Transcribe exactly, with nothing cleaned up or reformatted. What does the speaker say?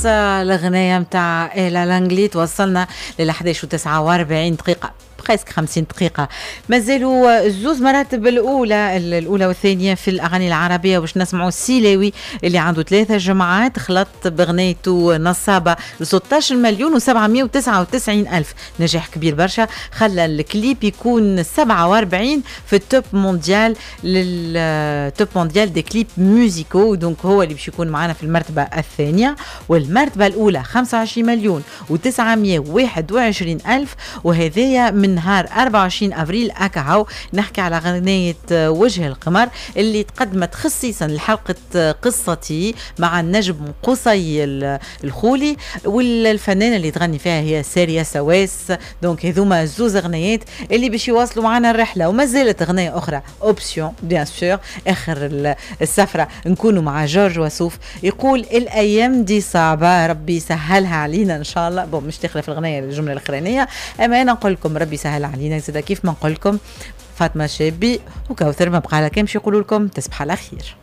الغنية متاع إيلا لانجلي توصلنا لل احداش وتسعة وأربعين دقيقة بريسك خمسين دقيقة. مازالوا الزوز مراتب الأولى الأولى والثانية في الأغاني العربية باش نسمعوا السيلاوي اللي عنده ثلاثة جمعات خلط بغنيته نصابة ستة عشر مليون وسبعمائة وتسعة وتسعين ألف، نجاح كبير برشا خلى الكليب يكون سبعة وأربعين في التوب مونديال للتوب مونديال دي كليب موزيكو، دونك هو اللي باش يكون معنا في المرتبة الثانية. والمرتبة الأولى خمسة وعشرين مليون وتسعمائة وواحد وعشرين ألف، وهذايا من نهار أربعة وعشرين أفريل أكاهو. نحكي على غنية وجه القمر اللي تقدمت خصيصا لحلقة قصتي مع النجم قصي الخولي، والفنانة اللي تغني فيها هي سارية سواس. دونك هذوما زوز غنيات اللي باش يواصلوا معنا الرحلة. وما زالت غنية أخرى أوبسيون بيان سور آخر السفرة نكونوا مع جورج وسوف، يقول الأيام دي صعبة ربي سهلها علينا إن شاء الله. بون مش تخلف الغنية الجملة الأخرانية، أما أنا نقول لكم ربي سهل علينا زيدا كيف ما نقول لكم فاطمة شابي وكوثر ما بقى لها كامش يقولوا لكم تصبح على خير.